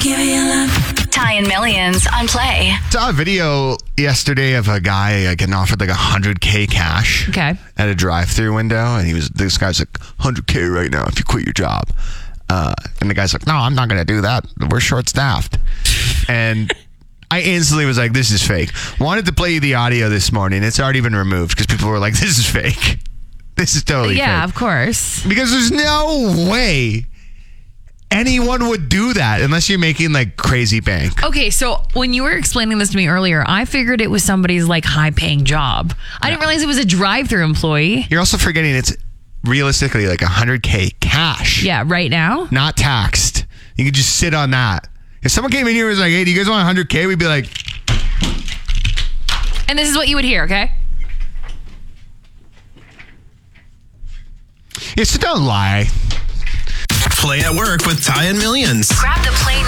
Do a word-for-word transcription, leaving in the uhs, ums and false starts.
Give me your love. Ty and Millions on Play. Saw a video yesterday of a guy uh, getting offered like one hundred K cash Okay. at a drive-through window, and he was this guy's like one hundred K right now if you quit your job. Uh, and the guy's like, no, I'm not going to do that. We're short-staffed. And I instantly was like, this is fake. Wanted to play you the audio this morning. It's already been removed because people were like, this is fake. This is totally Yeah, fake. of course. Because there's no way anyone would do that unless you're making like crazy bank. Okay, so when you were explaining this to me earlier, I figured it was somebody's like high-paying job. I didn't realize it was a drive-through employee. You're also forgetting it's realistically like one hundred K cash. Yeah, right now. Not taxed. You could just sit on that. If someone came in here and was like, hey, do you guys want one hundred K? We'd be like, And this is what you would hear, okay? yeah, so don't lie. Play at work with Ty and Millions. Grab the Play